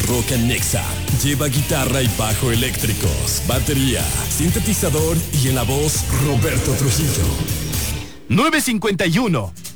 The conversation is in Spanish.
rock en Nexa. Lleva guitarra y bajo eléctricos, batería, sintetizador y en la voz Roberto Trujillo. 951